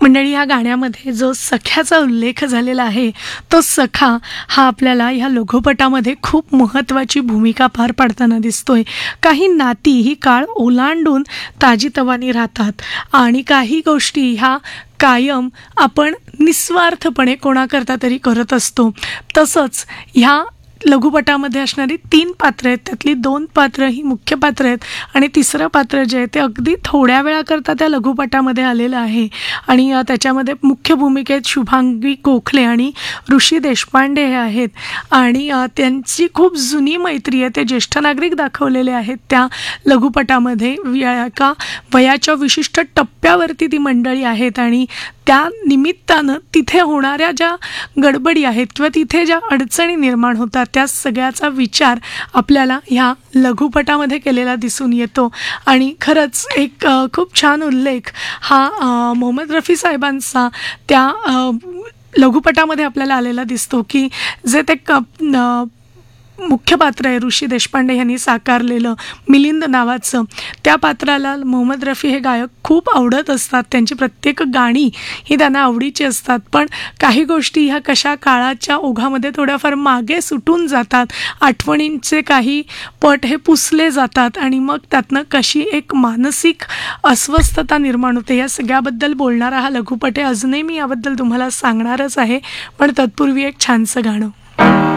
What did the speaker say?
मंडळी, या गाण्यामध्ये जो सख्याचा उल्लेख झालेला आहे, तो सखा हा आपल्याला ह्या लघुपटामध्ये खूप महत्त्वाची भूमिका पार पाडताना दिसतोय. काही नाती ही काळ ओलांडून ताजीतवानी राहतात आणि काही गोष्टी ह्या कायम आपण निस्वार्थपणे कोणाकरता तरी करत असतो. तसंच ह्या लघुपटामध्ये असणारी 3 पात्र आहेत, त्यातली 2 पात्र ही मुख्य पात्र आहेत आणि तिसरं पात्र जे आहे ते अगदी थोड्या वेळाकरता त्या लघुपटामध्ये आलेलं आहे आणि त्याच्यामध्ये मुख्य भूमिकेत शुभांगी गोखले आणि ऋषी देशपांडे हे आहेत आणि त्यांची खूप जुनी मैत्री आहे. ते ज्येष्ठ नागरिक दाखवलेले आहेत त्या लघुपटामध्ये. एका वयाच्या विशिष्ट टप्प्यावरती ती मंडळी आहेत आणि त्या निमित्तानं तिथे होणाऱ्या ज्या गडबडी आहेत किंवा तिथे ज्या अडचणी निर्माण होतात त्या सगळ्याचा विचार आपल्याला ह्या लघुपटामध्ये केलेला दिसून येतो. आणि खरंच एक खूप छान उल्लेख हा मोहम्मद रफी साहेबांचा त्या लघुपटामध्ये आपल्याला आलेला दिसतो की जे ते मुख्य पात्र आहे ऋषी देशपांडे यांनी साकारलेलं मिलिंद नावाचं, त्या पात्राला मोहम्मद रफी हे गायक खूप आवडत असतात. त्यांची प्रत्येक गाणी ही त्यांना आवडीची असतात. पण काही गोष्टी ह्या कशा काळाच्या ओघामध्ये थोड्याफार मागे सुटून जातात, आठवणींचे काही पट हे पुसले जातात आणि मग त्यातनं कशी एक मानसिक अस्वस्थता निर्माण होते. या सगळ्याबद्दल बोलणारा हा लघुपट आहे. अजूनही मी याबद्दल तुम्हाला सांगणारच आहे, पण तत्पूर्वी एक छानसं गाणं.